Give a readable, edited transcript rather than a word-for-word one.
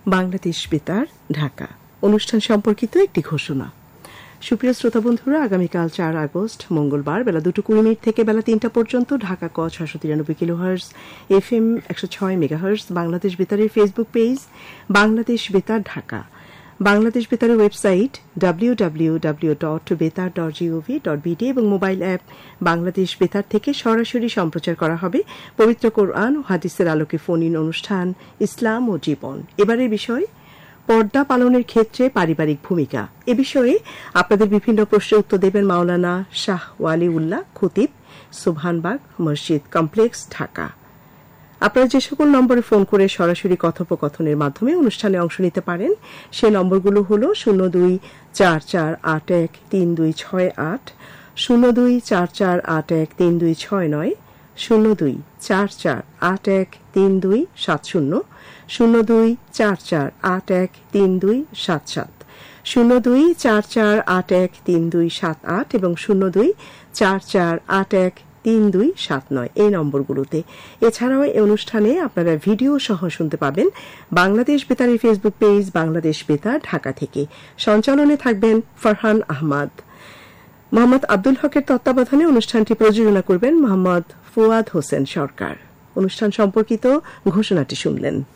বাংলাদেশ বেতার ঢাকা অনুষ্ঠান সম্পর্কিত একটি ঘোষণা। সুপ্রিয় শ্রোতা বন্ধুরা, আগামীকাল 4 আগস্ট মঙ্গলবার বেলা 2:20 থেকে বেলা 3টা পর্যন্ত ঢাকা ক 693 kilohertz FM 106 megahertz Bangladesh বেতারের Facebook page Bangladesh বেতার ঢাকা, বাংলাদেশ বেতারের ওয়েবসাইট www.betar.gov.bt এবং মোবাইল অ্যাপ বাংলাদেশ বেতার থেকে সরাসরি সম্প্রচার করা হবে পবিত্র কোরআন ও হাদিসের আলোকে ফোন ইন অনুষ্ঠান ইসলাম ও জীবন। এবারের বিষয় পর্দা পালনের ক্ষেত্রে পারিবারিক ভূমিকা। এ বিষয়ে আপনাদের বিভিন্ন প্রশ্নের উত্তর দেবেন মাওলানা শাহ ওয়ালিউল্লাহ খতিব, সুবহানবাগ মসজিদ কমপ্লেক্স, ঢাকা। আপনারা যে সকল নম্বরে ফোন করে সরাসরি কথোপকথনের মাধ্যমে অনুষ্ঠানে অংশ নিতে পারেন সেই নম্বরগুলো হল 0244813268, 0244813269, 0244813270, 0244813277, 0244813278 এবং 0244813279 এই নম্বরগুলোতে। এছাড়াও এই অনুষ্ঠানে আপনারা ভিডিও সহ শুনতে পাবেন বাংলাদেশ বেতারের ফেসবুক পেজ বাংলাদেশ বেতার ঢাকা থেকে। সঞ্চালনে থাকবেন ফারহান আহমদ। মোহাম্মদ আব্দুল হকের তত্ত্বাবধানে অনুষ্ঠানটি প্রযোজনা করবেন মোহাম্মদ ফুয়াদ হোসেন সরকার। অনুষ্ঠান সম্পর্কিত ঘোষণাটি শুনলেন।